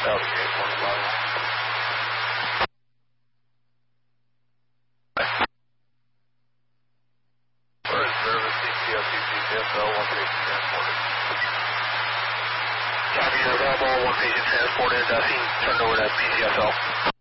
Where is service CCSL 1 patient transported? Copy, you're available, 1 patient transported, scene turned over to PCSL.